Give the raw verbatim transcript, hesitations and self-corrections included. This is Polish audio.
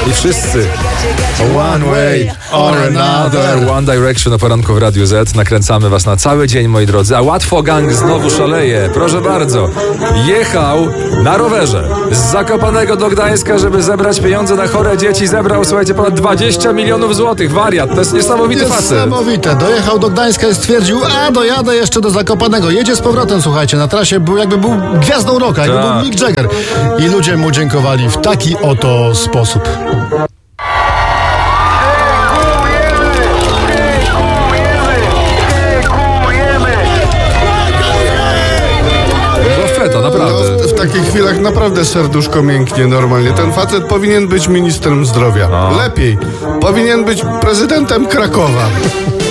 I wszyscy one way or another. One Direction o poranku w Radiu Z. Nakręcamy was na cały dzień, moi drodzy. A Łatwo Gang znowu szaleje. Proszę bardzo. Jechał na rowerze z Zakopanego do Gdańska, żeby zebrać pieniądze na chore dzieci. Zebrał, słuchajcie, ponad dwadzieścia milionów złotych. Wariat. To jest niesamowity facet. Niesamowite. Dojechał do Gdańska i stwierdził, a dojadę jeszcze do Zakopanego. Jedzie z powrotem, słuchajcie, na trasie był jakby był gwiazdą rocka, jakby Tak. był Mick Jagger. I ludzie mu dziękowali w taki oto sposób. Zafeta, naprawdę. No, w takich chwilach naprawdę serduszko mięknie normalnie. Ten facet powinien być ministrem zdrowia. No. Lepiej. Powinien być prezydentem Krakowa.